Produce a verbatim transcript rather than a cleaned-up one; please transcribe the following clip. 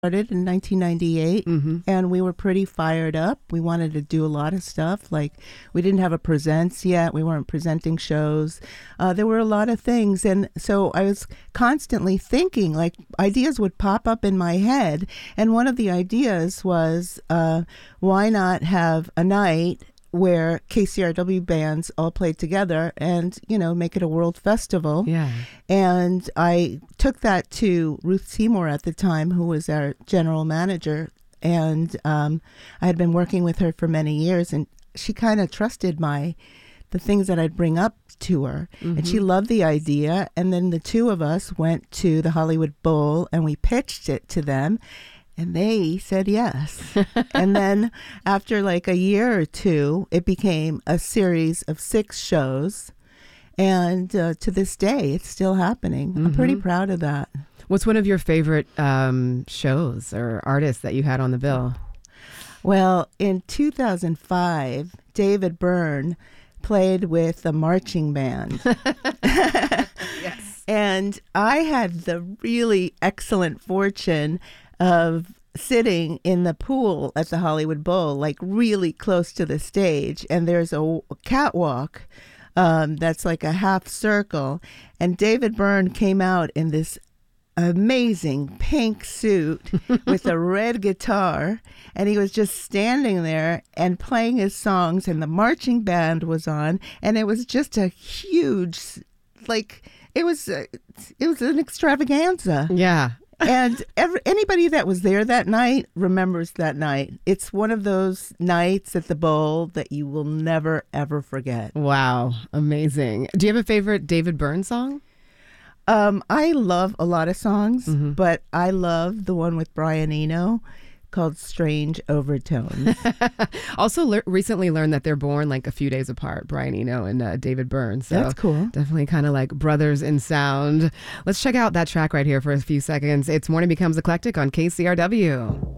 started in nineteen ninety-eight, Mm-hmm. and we were pretty fired up. We wanted to do a lot of stuff. Like, we didn't have a presents yet. We weren't presenting shows. Uh, there were a lot of things. And so I was constantly thinking, like, ideas would pop up in my head. And one of the ideas was, uh, why not have a night where K C R W bands all played together and, you know, make it a world festival. Yeah. And I took that to Ruth Seymour at the time, who was our general manager. And um, I had been working with her for many years, and she kind of trusted my the things that I'd bring up to her. Mm-hmm. And she loved the idea. And then the two of us went to the Hollywood Bowl and we pitched it to them. And they said yes. And then after like a year or two, it became a series of six shows. And uh, to this day, it's still happening. Mm-hmm. I'm pretty proud of that. What's one of your favorite um, shows or artists that you had on the bill? Well, in two thousand five, David Byrne played with the marching band. Yes. And I had the really excellent fortune of sitting in the pool at the Hollywood Bowl, like really close to the stage. And there's a catwalk um, that's like a half circle. And David Byrne came out in this amazing pink suit with a red guitar. And he was just standing there and playing his songs. And the marching band was on. And it was just a huge, like, it was, uh, it was an extravaganza. Yeah. And every, anybody that was there that night remembers that night. It's one of those nights at the bowl that you will never, ever forget. Wow. Amazing. Do you have a favorite David Byrne song? Um, I love a lot of songs, Mm-hmm. but I love the one with Brian Eno called Strange Overtones. Also, le- recently learned that they're born like a few days apart, Brian Eno and uh, David Byrne. So That's cool. Definitely kind of like brothers in sound. Let's check out that track right here for a few seconds. It's Morning Becomes Eclectic on K C R W.